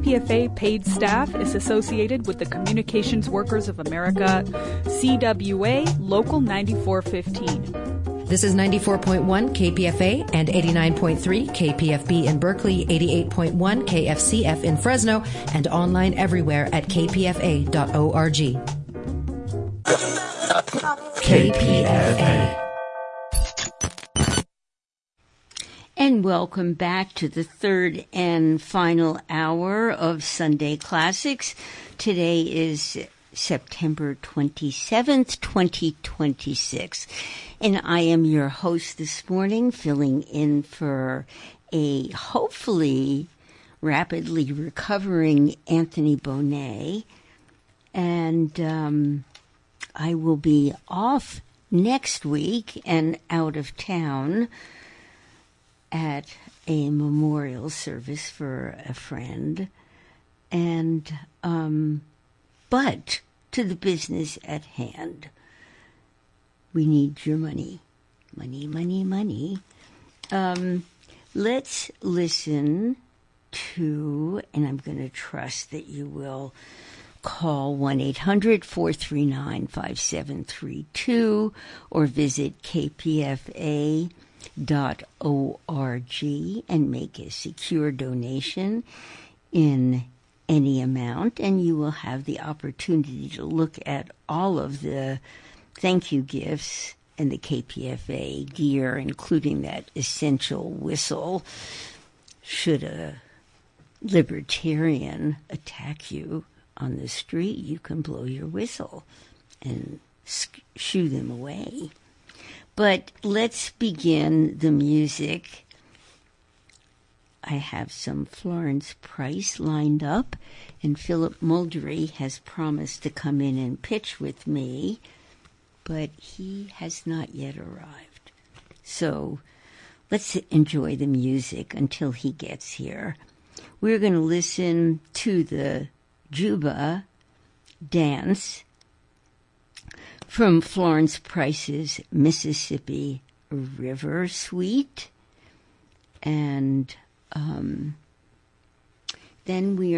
KPFA paid staff is associated with the Communications Workers of America, CWA Local 9415. This is 94.1 KPFA and 89.3 KPFB in Berkeley, 88.1 KFCF in Fresno, and online everywhere at kpfa.org. KPFA. And welcome back to the third and final hour of Sunday Classics. Today is September 27th, 2026. And I am your host this morning, filling in for a hopefully rapidly recovering Anthony Bonet. And I will be off next week and out of town at a memorial service for a friend. And, but to the business at hand. We need your money. Money, money, money. Let's listen to, and I'm going to trust that you will call 1-800-439-5732 or visit kpfa.org and make a secure donation in any amount, and you will have the opportunity to look at all of the thank you gifts and the KPFA gear, including that essential whistle. Should a libertarian attack you on the street, you can blow your whistle and shoo them away. But let's begin the music. I have some Florence Price lined up, and Philip Muldery has promised to come in and pitch with me, but he has not yet arrived. So let's enjoy the music until he gets here. We're going to listen to the Juba dance from Florence Price's Mississippi River Suite, and then we